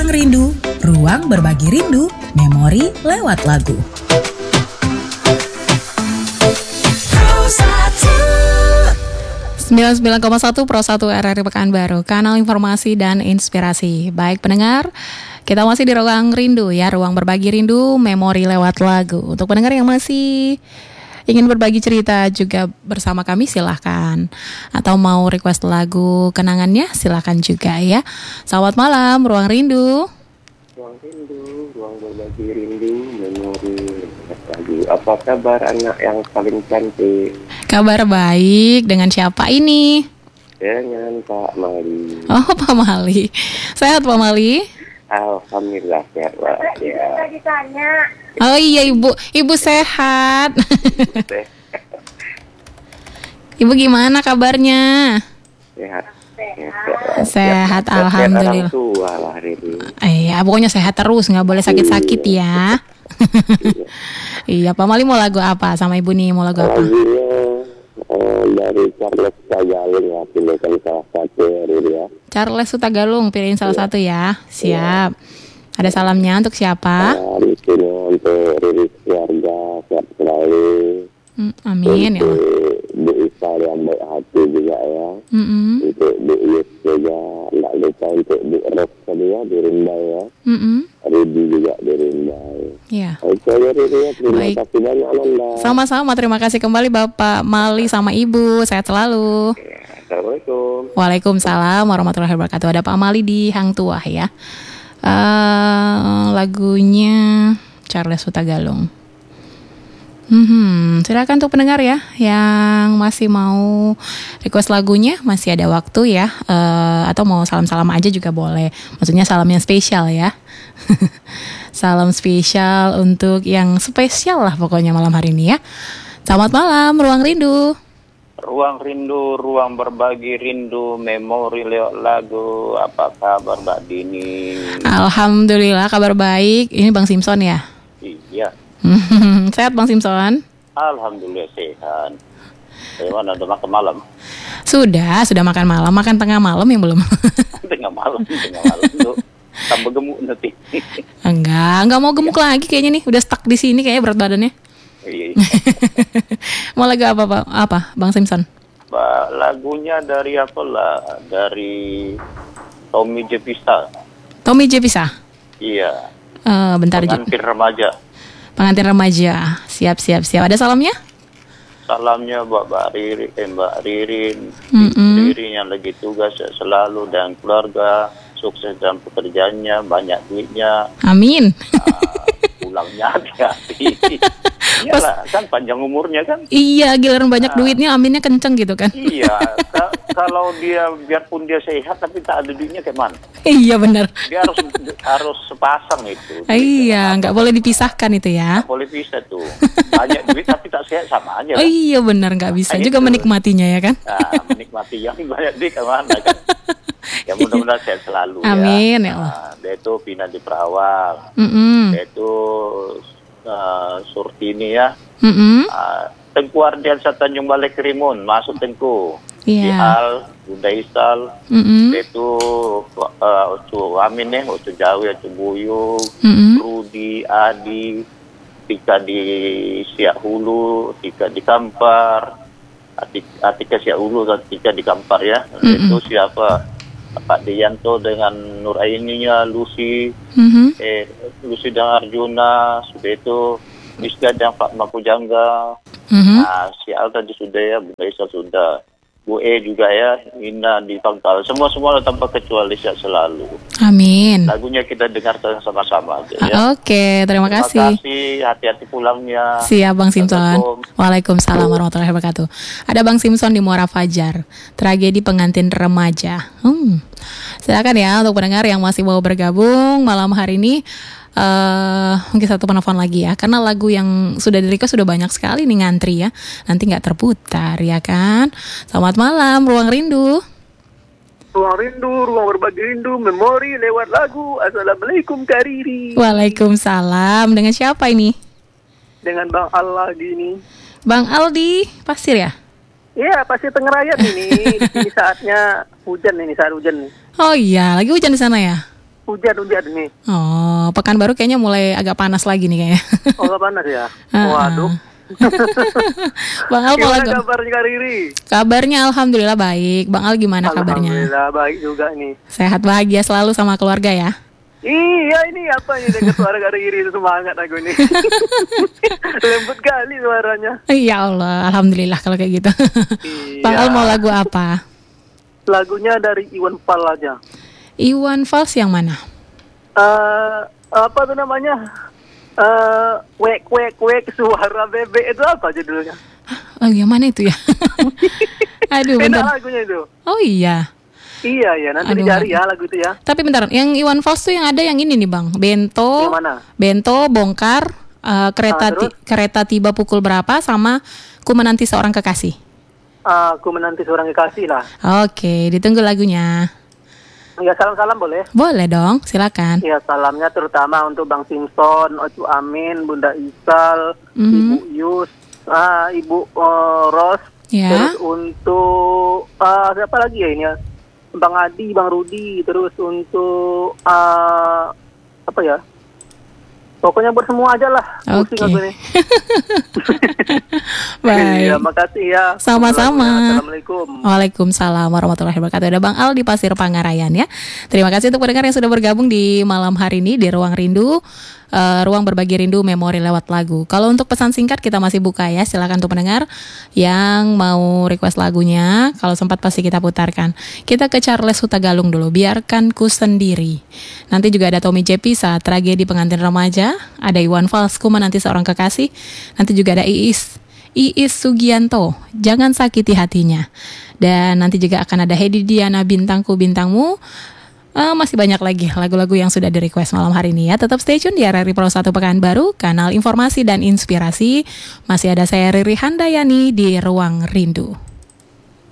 Ruang Rindu, ruang berbagi rindu, memori lewat lagu. Pro 99,1 Pro 1 RRI Pekanbaru, kanal informasi dan inspirasi. Baik pendengar, kita masih di Ruang Rindu ya, ruang berbagi rindu, memori lewat lagu. Untuk pendengar yang masih ingin berbagi cerita juga bersama kami, silahkan. Atau mau request lagu kenangannya, silahkan juga ya. Selamat malam, Ruang Rindu. Ruang rindu, ruang berbagi rindu, memori lagi. Apa kabar anak yang paling cantik? Kabar baik, dengan siapa ini? Dengan Pak Mali. Oh, Pak Mali. Sehat Pak Mali? Alhamdulillah sehat Pak. Ya. Oh iya Ibu sehat. Ibu gimana kabarnya? Sehat. Sehat, alhamdulillah. Orang tua lah hari ini. Iya, pokoknya sehat terus, nggak boleh sakit-sakit ya. Iya, Pak Mali mau lagu apa sama Ibu nih? Mau lagu apa? Lagunya dari Charles Tagalung ya, pilihan salah satu hari ini ya. Charles Tagalung, pilihin salah satu ya. Siap. Ada salamnya untuk siapa? Di sini untuk rilis keluarga, sehat selalu. Amin ya Allah. Bu Isa yang baik hati juga ya. Untuk Bu Yus juga, nggak lupa untuk Bu Ros tadi ya, di Rindai ya. Ridi juga di Rindai. Iya. Oke ya Ridi ya, terima Baik. kasih banyak Nanda. Sama-sama, terima kasih kembali Bapak Mali sama Ibu. Sehat selalu. Ya, Assalamualaikum. Waalaikumsalam warahmatullahi wabarakatuh. Ada Pak Mali di Hang Tuah ya. Lagunya Charles Hutagalung. Silakan untuk pendengar ya yang masih mau request lagunya, masih ada waktu ya. Atau mau salam-salam aja juga boleh. Maksudnya salam yang spesial ya. Salam spesial untuk yang spesial lah pokoknya malam hari ini ya. Selamat malam, Ruang Rindu. Ruang rindu, ruang berbagi rindu, memori lewat lagu. Apa kabar Mbak Dini? Alhamdulillah kabar baik. Ini Bang Simpson ya? Iya. Sehat Bang Simpson? Alhamdulillah sehat. Bagaimana udah makan malam? Sudah makan malam. Makan tengah malam yang belum? Tengah malam tuh. Tambah gemuk nanti. Enggak mau gemuk lagi kayaknya nih. Udah stuck di sini kayaknya berat badannya. Iya. Mau lagu apa Pak? Apa Bang Simpson? Lagunya dari apa lah? Dari Tommy Jepisa. Tommy Jepisa? Iya. Bentar aja. Pengantin remaja. Siap. Ada salamnya? Salamnya buat Mbak Ririn. Ririn yang lagi tugas selalu dan keluarga. Sukses dalam pekerjaannya, banyak duitnya. Amin. Pulangnya hati-hati. Iyalah, kan panjang umurnya kan. Iya, giliran banyak duitnya, aminnya kenceng gitu kan. Iya, kalau dia biarpun dia sehat tapi tak ada duitnya kayak mana? Iya benar. Dia harus sepasang itu. Iya, nggak boleh dipisahkan itu ya. Nggak boleh bisa tuh. Banyak duit tapi tak sehat sama aja. Iya benar, nggak bisa juga itu. Menikmatinya ya kan. Nah, menikmati yang banyak duit kemana kan? Ya mudah-mudahan sehat selalu. Amin ya Allah. Nah, dia itu pindah di Perawal. Dia itu Surtini ya. Tengku Ardiansa Tanjung Balai Kerimun masuk Tengku. Al Bunda Isal. Dia itu Amin ya, Otu Jawi, Otu Buyung, Rudi, Adi, Tika di Siak Hulu, Tika di Kampar, Atika Siak Hulu dan Tika di Kampar ya. Itu siapa? Pak Dianto dengan Nur Aininya, Lucy, Lucy dan Arjuna, sudah itu Miska dan Pak Makujangga, si Al tadi sudah ya, Bunda Isa sudah, Bu E juga ya, Ina di Pangkal, semua tanpa kecuali sehat selalu. Amin. Lagunya kita dengar sama-sama aja ya. Oke, terima kasih. Terima kasih, hati-hati pulangnya. Siap Bang Simpson. Waalaikumsalam warahmatullahi wabarakatuh. Ada Bang Simpson di Muara Fajar. Tragedi pengantin remaja. Silakan ya untuk pendengar yang masih mau bergabung malam hari ini. Mungkin satu penelpon lagi ya, karena lagu yang sudah di-request sudah banyak sekali nih ngantri ya, nanti nggak terputar ya kan. Selamat malam Ruang Rindu. Ruang rindu, ruang berbagi rindu, memori lewat lagu. Assalamualaikum Kak Riri. Waalaikumsalam. Dengan siapa ini? Dengan Bang Allah gini. Bang Aldi Pasir ya? Iya, pasti Tengerayat ini. Ini saatnya hujan ini, saat hujan nih. Oh iya, lagi hujan di sana ya? hujan nih. Oh, Pekanbaru kayaknya mulai agak panas lagi nih kayaknya. Oh, nggak panas ya? Waduh. Bang Al, gimana kabarnya Kak Riri? Kabarnya alhamdulillah baik. Bang Al gimana kabarnya? Alhamdulillah baik juga nih. Sehat bahagia selalu sama keluarga ya? Iya, ini apa ini dengan suara Kak Riri, semangat aku nih. Lembut kali suaranya. Ya Allah, alhamdulillah kalau kayak gitu. Iya. Bang Al mau lagu apa? Lagunya dari Iwan Fals aja. Iwan Fals yang mana? Apa tuh namanya? Wek suara bebek, itu apa judulnya? Oh, yang mana itu ya? Aduh, bentar. Enak lagunya itu. Oh iya. Iya, nanti dicari ya lagu itu ya. Tapi bentar, yang Iwan Fals tuh yang ada yang ini nih Bang. Bento. Yang mana? Bento, bongkar, kereta tiba pukul berapa, sama Ku Menanti Seorang Kekasih. Ku Menanti Seorang Kekasih lah. Oke, ditunggu lagunya. Ya, salam-salam boleh? Boleh dong, silakan. Ya, salamnya terutama untuk Bang Simpson, Ocu Amin, Bunda Isal, Ibu Yus, Ibu Ros. Ya. Terus untuk siapa lagi ya ini ya? Bang Adi, Bang Rudi. Terus untuk apa ya? Pokoknya buat semua aja lah. Oke. Baik. Ya, makasih ya. Sama-sama. Assalamualaikum. Waalaikumsalam warahmatullahi wabarakatuh. Ada Bang Al di Pasir Pangarayan ya. Terima kasih untuk pendengar yang sudah bergabung di malam hari ini di Ruang Rindu. Ruang berbagi rindu memori lewat lagu. Kalau untuk pesan singkat kita masih buka ya. Silakan untuk pendengar yang mau request lagunya. Kalau sempat pasti kita putarkan. Kita ke Charles Hutagalung dulu. Biarkan ku sendiri. Nanti juga ada Tommy J. Pisa, Tragedi Pengantin Remaja. Ada Iwan Fals, Ku Menanti Seorang Kekasih. Nanti juga ada Iis Sugianto, Jangan Sakiti Hatinya. Dan nanti juga akan ada Hedi Diana, Bintangku Bintangmu. Masih banyak lagi lagu-lagu yang sudah di-request malam hari ini ya. Tetap stay tune di RRI Pro 1 Pekanbaru, kanal informasi dan inspirasi. Masih ada saya Riri Handayani di Ruang Rindu.